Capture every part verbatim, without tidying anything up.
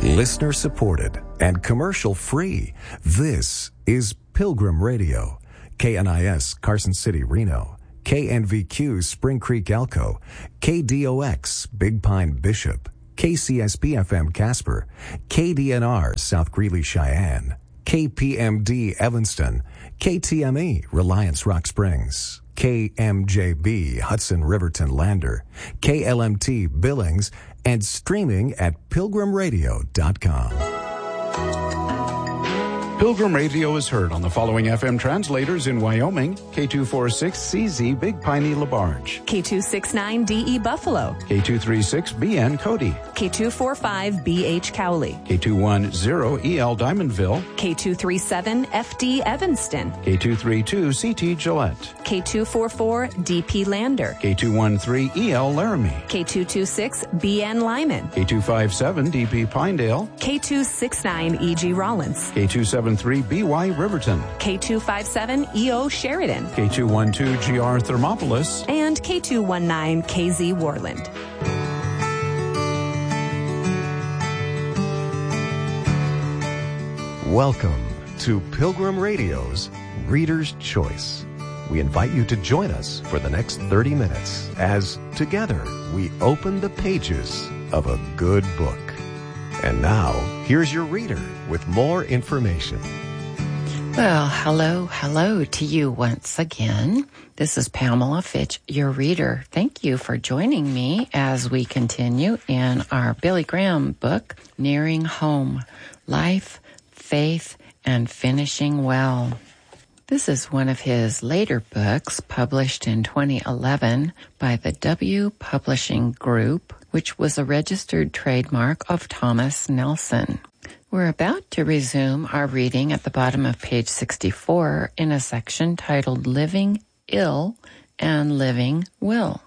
Listener supported and commercial free. This is Pilgrim Radio. K N I S Carson City, Reno. K N V Q Spring Creek, Elko. K D O X Big Pine, Bishop. K C S B F M Casper. K D N R South Greeley, Cheyenne. K P M D Evanston. K T M E Reliance Rock Springs. K M J B Hudson Riverton Lander. K L M T Billings. And streaming at pilgrim radio dot com. Pilgrim Radio is heard on the following F M translators in Wyoming: K two forty-six C Z Big Piney LaBarge, K two sixty-nine D E Buffalo, K two thirty-six B N Cody, K two forty-five B H Cowley, K two ten E L Diamondville, K two thirty-seven F D Evanston, K two thirty-two C T Gillette, K two forty-four D P Lander, K two thirteen E L Laramie, K two twenty-six B N Lyman, K two fifty-seven D P Pinedale, K two sixty-nine E G Rollins, K two seventy-three B Y Riverton, K two fifty-seven E O Sheridan, K two twelve G R Thermopolis, and K two nineteen K Z Worland. Welcome to Pilgrim Radio's Reader's Choice. We invite you to join us for the next thirty minutes as together we open the pages of a good book. And now, here's your reader with more information. Well, hello, hello to you once again. This is Pamela Fitch, your reader. Thank you for joining me as we continue in our Billy Graham book, Nearing Home, Life, Faith, and Finishing Well. This is one of his later books, published in twenty eleven by the W Publishing Group, which was a registered trademark of Thomas Nelson. We're about to resume our reading at the bottom of page sixty-four in a section titled Living Ill and Living Will.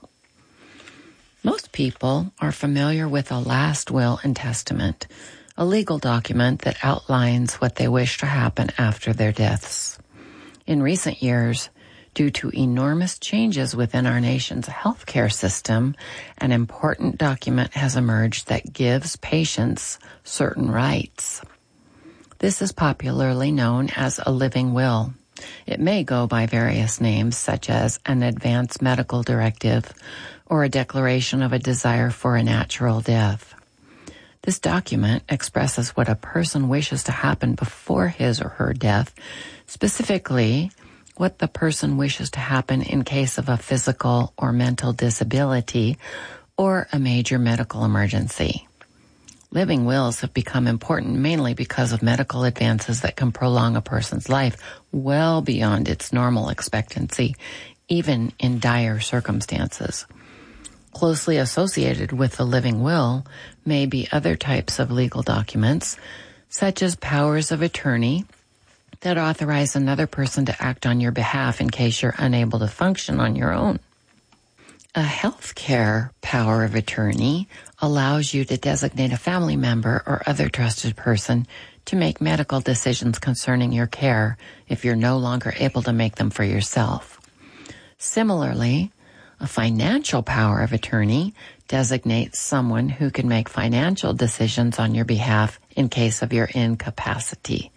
Most people are familiar with a last will and testament, a legal document that outlines what they wish to happen after their deaths. In recent years, due to enormous changes within our nation's healthcare system, an important document has emerged that gives patients certain rights. This is popularly known as a living will. It may go by various names, such as an advance medical directive or a declaration of a desire for a natural death. This document expresses what a person wishes to happen before his or her death, specifically what the person wishes to happen in case of a physical or mental disability or a major medical emergency. Living wills have become important mainly because of medical advances that can prolong a person's life well beyond its normal expectancy, even in dire circumstances. Closely associated with the living will may be other types of legal documents, such as powers of attorney, that authorize another person to act on your behalf in case you're unable to function on your own. A healthcare power of attorney allows you to designate a family member or other trusted person to make medical decisions concerning your care if you're no longer able to make them for yourself. Similarly, a financial power of attorney designates someone who can make financial decisions on your behalf in case of your incapacity.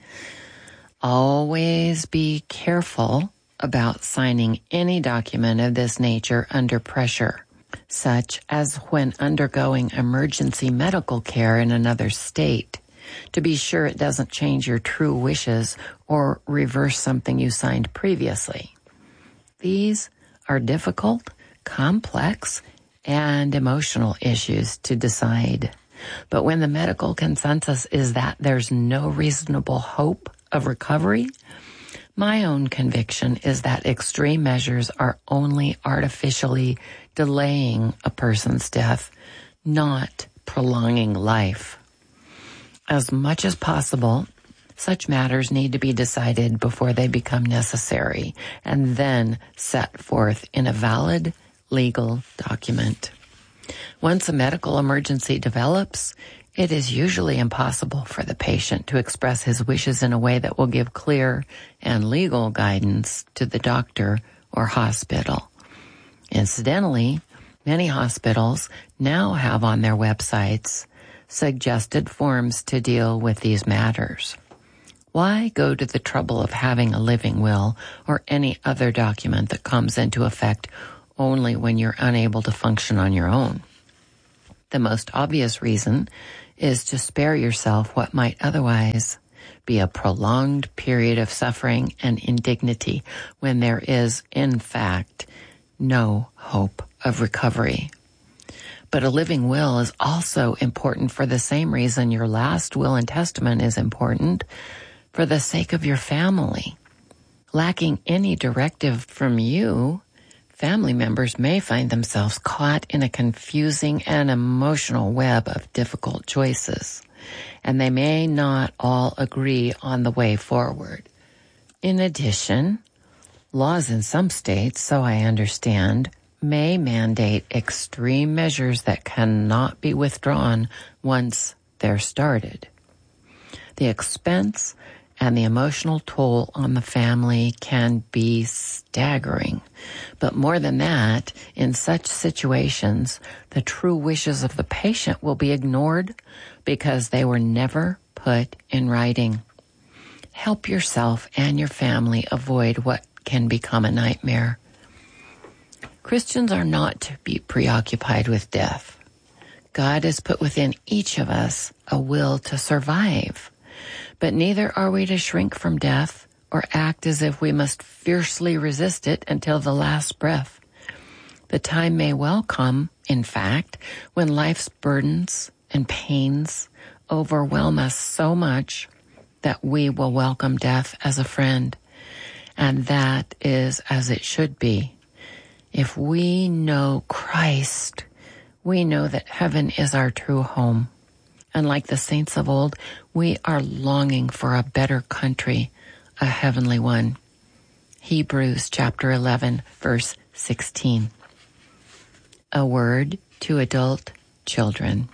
Always be careful about signing any document of this nature under pressure, such as when undergoing emergency medical care in another state, to be sure it doesn't change your true wishes or reverse something you signed previously. These are difficult, complex, and emotional issues to decide. But when the medical consensus is that there's no reasonable hope of recovery, my own conviction is that extreme measures are only artificially delaying a person's death, not prolonging life. As much as possible, such matters need to be decided before they become necessary and then set forth in a valid legal document. Once a medical emergency develops, it is usually impossible for the patient to express his wishes in a way that will give clear and legal guidance to the doctor or hospital. Incidentally, many hospitals now have on their websites suggested forms to deal with these matters. Why go to the trouble of having a living will or any other document that comes into effect only when you're unable to function on your own? The most obvious reason is to spare yourself what might otherwise be a prolonged period of suffering and indignity when there is, in fact, no hope of recovery. But a living will is also important for the same reason your last will and testament is important, for the sake of your family. Lacking any directive from you, family members may find themselves caught in a confusing and emotional web of difficult choices, and they may not all agree on the way forward. In addition, laws in some states, so I understand, may mandate extreme measures that cannot be withdrawn once they're started. The expense and the emotional toll on the family can be staggering. But more than that, in such situations, the true wishes of the patient will be ignored because they were never put in writing. Help yourself and your family avoid what can become a nightmare. Christians are not to be preoccupied with death. God has put within each of us a will to survive. But neither are we to shrink from death or act as if we must fiercely resist it until the last breath. The time may well come, in fact, when life's burdens and pains overwhelm us so much that we will welcome death as a friend. And that is as it should be. If we know Christ, we know that heaven is our true home. And like the saints of old, we are longing for a better country, a heavenly one. Hebrews chapter eleven, verse sixteen. A word to adult children.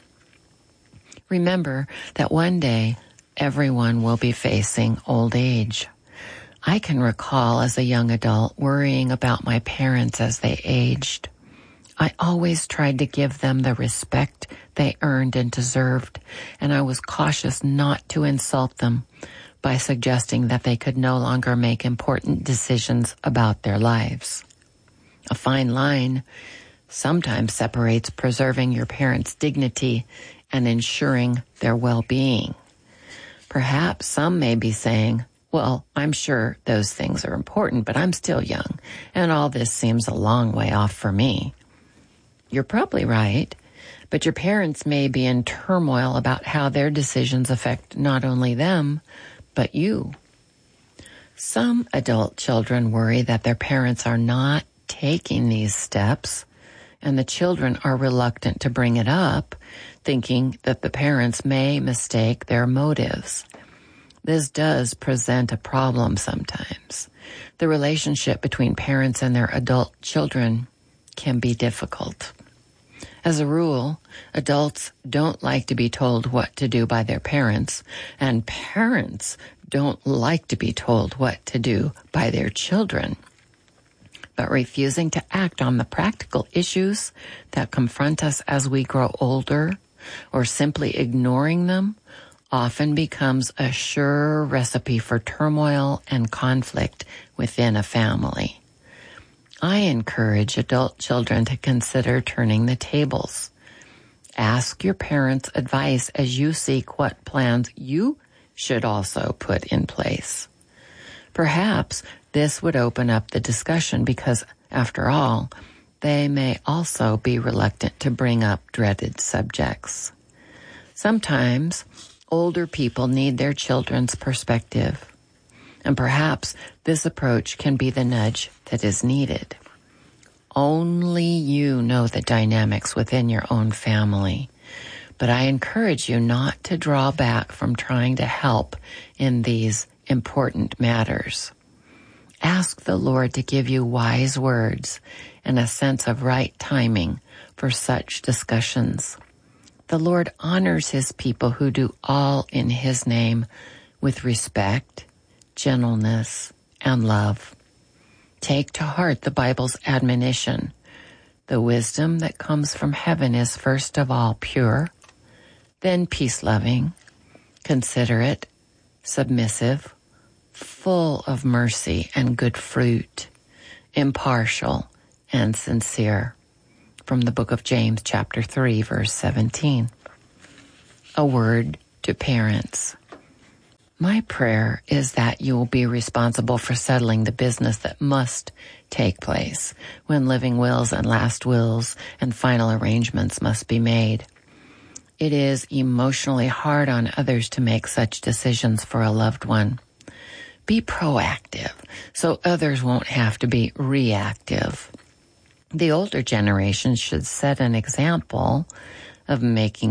Remember that one day everyone will be facing old age. I can recall as a young adult worrying about my parents as they aged. I always tried to give them the respect they earned and deserved, and I was cautious not to insult them by suggesting that they could no longer make important decisions about their lives. A fine line sometimes separates preserving your parents' dignity and ensuring their well-being. Perhaps some may be saying, well, I'm sure those things are important, but I'm still young, and all this seems a long way off for me. You're probably right, but your parents may be in turmoil about how their decisions affect not only them, but you. Some adult children worry that their parents are not taking these steps, and the children are reluctant to bring it up, thinking that the parents may mistake their motives. This does present a problem sometimes. The relationship between parents and their adult children can be difficult. As a rule, adults don't like to be told what to do by their parents, and parents don't like to be told what to do by their children. But refusing to act on the practical issues that confront us as we grow older, or simply ignoring them, often becomes a sure recipe for turmoil and conflict within a family. I encourage adult children to consider turning the tables. Ask your parents' advice as you seek what plans you should also put in place. Perhaps this would open up the discussion because, after all, they may also be reluctant to bring up dreaded subjects. Sometimes older people need their children's perspective. And perhaps this approach can be the nudge that is needed. Only you know the dynamics within your own family. But I encourage you not to draw back from trying to help in these important matters. Ask the Lord to give you wise words and a sense of right timing for such discussions. The Lord honors his people who do all in his name with respect, gentleness, and love. Take to heart the Bible's admonition. The wisdom that comes from heaven is first of all pure, then peace-loving, considerate, submissive, full of mercy and good fruit, impartial and sincere. From the book of James, chapter three, verse seventeen. A word to parents. My prayer is that you will be responsible for settling the business that must take place when living wills and last wills and final arrangements must be made. It is emotionally hard on others to make such decisions for a loved one. Be proactive so others won't have to be reactive. The older generation should set an example of making